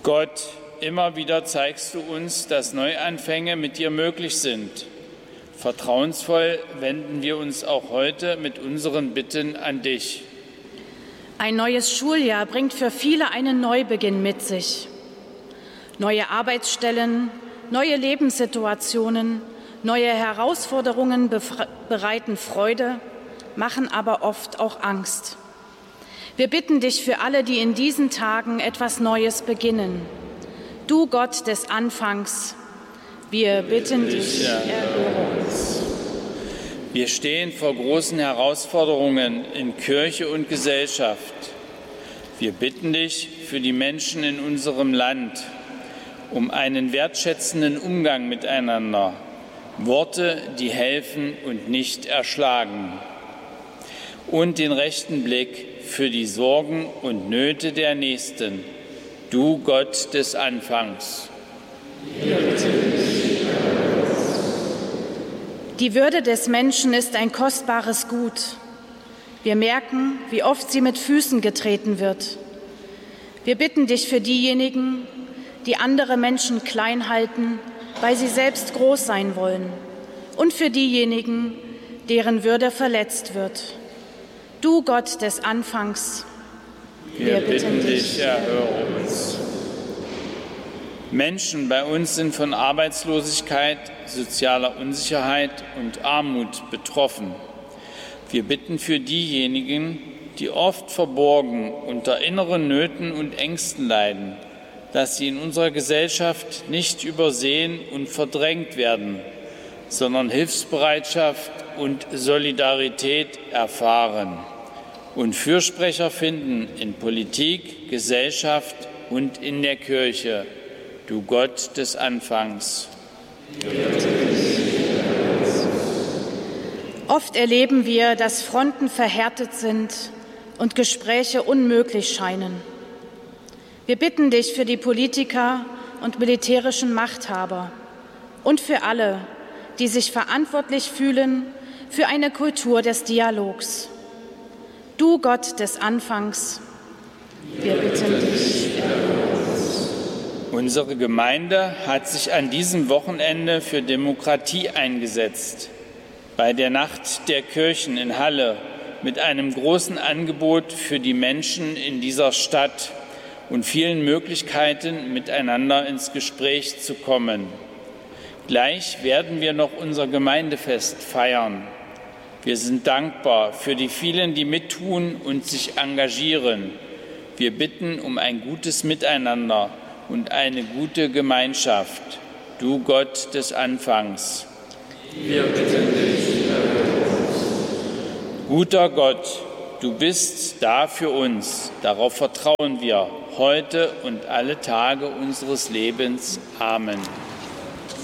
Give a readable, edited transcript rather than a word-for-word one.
Gott, immer wieder zeigst du uns, dass Neuanfänge mit dir möglich sind. Vertrauensvoll wenden wir uns auch heute mit unseren Bitten an dich. Ein neues Schuljahr bringt für viele einen Neubeginn mit sich. Neue Arbeitsstellen, neue Lebenssituationen, neue Herausforderungen bereiten Freude, machen aber oft auch Angst. Wir bitten dich für alle, die in diesen Tagen etwas Neues beginnen. Du Gott des Anfangs, wir bitten dich, erhöre uns. Wir stehen vor großen Herausforderungen in Kirche und Gesellschaft. Wir bitten dich für die Menschen in unserem Land um einen wertschätzenden Umgang miteinander, Worte, die helfen und nicht erschlagen, und den rechten Blick für die Sorgen und Nöte der Nächsten, du Gott des Anfangs. Die Würde des Menschen ist ein kostbares Gut. Wir merken, wie oft sie mit Füßen getreten wird. Wir bitten dich für diejenigen, die andere Menschen klein halten, weil sie selbst groß sein wollen, und für diejenigen, deren Würde verletzt wird. Du Gott des Anfangs, wir bitten dich, erhöre uns. Menschen bei uns sind von Arbeitslosigkeit, sozialer Unsicherheit und Armut betroffen. Wir bitten für diejenigen, die oft verborgen unter inneren Nöten und Ängsten leiden, dass sie in unserer Gesellschaft nicht übersehen und verdrängt werden, sondern Hilfsbereitschaft und Solidarität erfahren und Fürsprecher finden in Politik, Gesellschaft und in der Kirche, du Gott des Anfangs. Oft erleben wir, dass Fronten verhärtet sind und Gespräche unmöglich scheinen. Wir bitten dich für die Politiker und militärischen Machthaber und für alle, die sich verantwortlich fühlen für eine Kultur des Dialogs. Du Gott des Anfangs, wir bitten dich. Unsere Gemeinde hat sich an diesem Wochenende für Demokratie eingesetzt. Bei der Nacht der Kirchen in Halle mit einem großen Angebot für die Menschen in dieser Stadt und vielen Möglichkeiten, miteinander ins Gespräch zu kommen. Gleich werden wir noch unser Gemeindefest feiern. Wir sind dankbar für die vielen, die mittun und sich engagieren. Wir bitten um ein gutes Miteinander und eine gute Gemeinschaft. Du Gott des Anfangs. Wir bitten dich, erhöre uns. Guter Gott, du bist da für uns. Darauf vertrauen wir heute und alle Tage unseres Lebens. Amen.